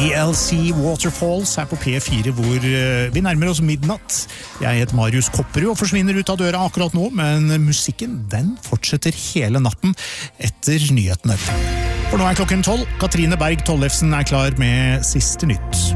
TLC Waterfalls på P4 hvor vi nærmer oss midnatt. Jeg heter Marius Kopperud og forsvinner ut av døra akkurat nå, men musikken den fortsetter hele natten etter nyhetene. For nå klokken 12. Katrine Berg Tollefsen klar med siste nytt.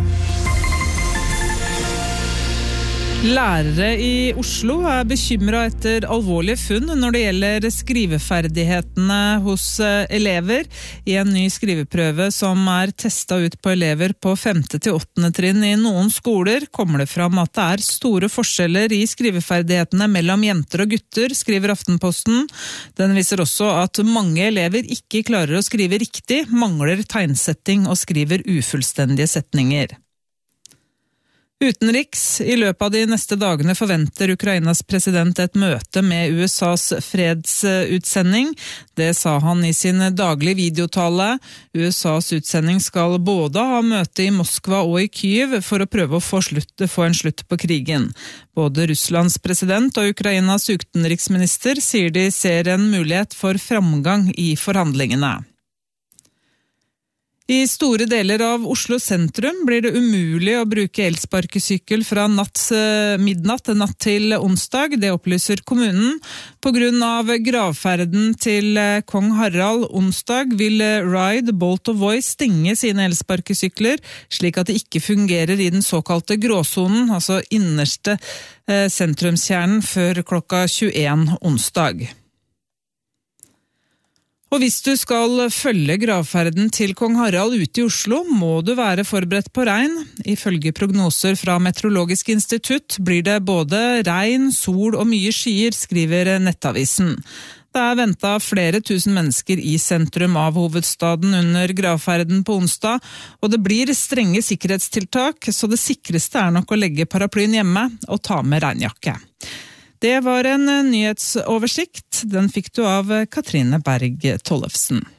Lærere i Oslo bekymret etter alvorlige funn når det gjelder skriveferdighetene hos elever. I en ny skriveprøve som testet ut på elever på 5. til 8. trinn i noen skoler, kommer det fram at det store forskjeller i skriveferdighetene mellom jenter og gutter, skriver Aftenposten. Den viser også at mange elever ikke klarer å skrive riktig, mangler tegnsetting og skriver ufullstendige setninger. Utenriks, i løpet av de neste dagene forventer Ukrainas president et møte med USAs fredsutsending. Det sa han i sin daglige videotale. USAs utsending skal både ha møte i Moskva og i Kyiv for å prøve å få en slutt på krigen. Både Russlands president og Ukrainas utenriksminister sier de ser en mulighet for framgang i forhandlingene. I store deler av Oslo sentrum blir det umulig å bruke elsparkesykkel fra midnatt natt til onsdag, det opplyser kommunen. På grunn av gravferden til kong Harald onsdag vil Ride, Bolt og Voi stenge sine elsparkesykler, slik at det ikke fungerer i den såkalte gråsonen, altså innerste sentrumskjernen før klokka 21 onsdag. Og hvis du skal følge gravferden til kong Harald ute i Oslo, må du være forberedt på regn. Ifølge prognoser fra Meteorologisk institutt blir det både regn, sol og mye skyer, skriver Nettavisen. Det ventet flere tusen mennesker i sentrum av hovedstaden under gravferden på onsdag, og det blir strenge sikkerhetstiltak, så det sikreste nok å legge paraplyen hjemme og ta med regnjakke. Det var en nyhetsoversikt. Den fikk du av Katrine Berg Tollefsen.